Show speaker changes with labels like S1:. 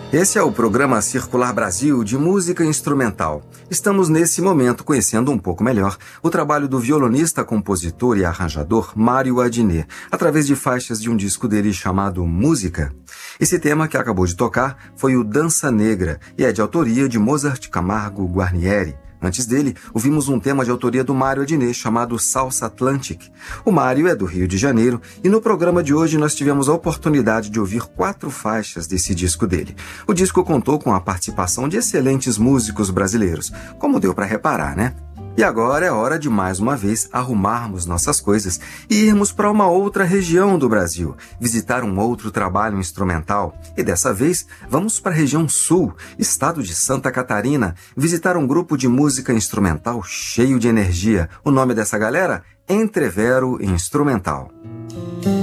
S1: Esse é o programa Circular Brasil de música instrumental. Estamos nesse momento conhecendo um pouco melhor o trabalho do violonista, compositor e arranjador Mário Adnet, através de faixas de um disco dele chamado Música. Esse tema que acabou de tocar foi o Dança Negra e é de autoria de Mozart Camargo Guarnieri. Antes dele, ouvimos um tema de autoria do Mário Adnet chamado Salsa Atlantic. O Mário é do Rio de Janeiro e no programa de hoje nós tivemos a oportunidade de ouvir 4 faixas desse disco dele. O disco contou com a participação de excelentes músicos brasileiros, como deu para reparar, né? E agora é hora de mais uma vez arrumarmos nossas coisas e irmos para uma outra região do Brasil, visitar um outro trabalho instrumental. E dessa vez vamos para a região sul, estado de Santa Catarina, visitar um grupo de música instrumental cheio de energia. O nome dessa galera? Entrevero Instrumental.